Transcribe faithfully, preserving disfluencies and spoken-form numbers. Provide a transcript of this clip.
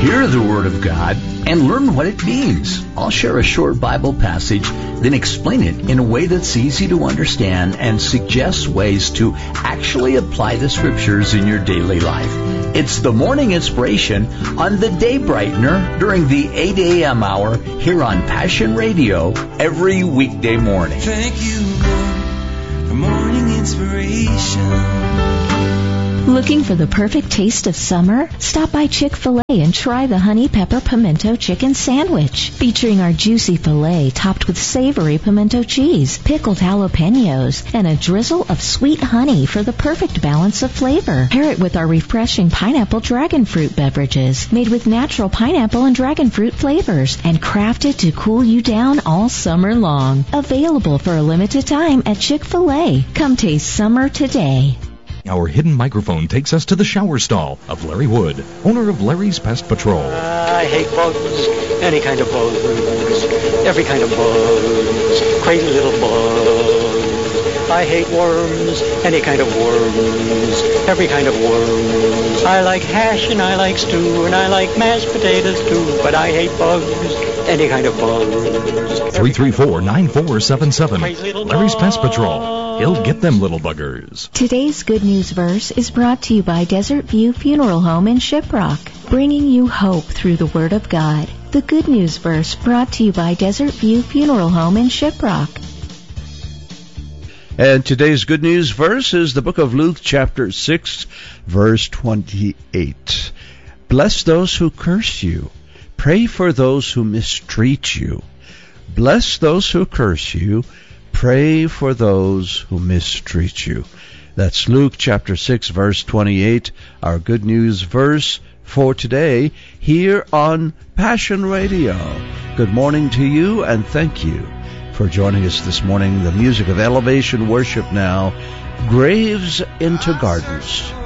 Hear the Word of God and learn what it means. I'll share a short Bible passage, then explain it in a way that's easy to understand and suggest ways to actually apply the Scriptures in your daily life. It's the Morning Inspiration on the Day Brightener during the eight a.m. hour here on Passion Radio every weekday morning. Thank you, Lord, for Morning Inspiration. Looking for the perfect taste of summer? Stop by Chick-fil-A and try the Honey Pepper Pimento Chicken Sandwich, featuring our juicy filet topped with savory pimento cheese, pickled jalapenos, and a drizzle of sweet honey for the perfect balance of flavor. Pair it with our refreshing pineapple dragon fruit beverages, made with natural pineapple and dragon fruit flavors, and crafted to cool you down all summer long. Available for a limited time at Chick-fil-A. Come taste summer today. Our hidden microphone takes us to the shower stall of Larry Wood, owner of Larry's Pest Patrol. I hate bugs, any kind of bugs, every kind of bugs, crazy little bugs. I hate worms, any kind of worms, every kind of worms. I like hash and I like stew and I like mashed potatoes too, but I hate bugs, any kind of bugs. three three four, nine four seven seven. Larry's Pest Patrol. He'll get them little buggers. Today's Good News verse is brought to you by Desert View Funeral Home in Shiprock, bringing you hope through the Word of God. The Good News verse brought to you by Desert View Funeral Home in Shiprock. And today's Good News verse is the book of Luke, chapter six, verse twenty-eight. Bless those who curse you. Pray for those who mistreat you. Bless those who curse you. Pray for those who mistreat you. That's Luke chapter six, verse twenty-eight, our Good News verse for today here on Passion Radio. Good morning to you, and thank you for joining us this morning. The music of elevation worship now, Graves into Gardens.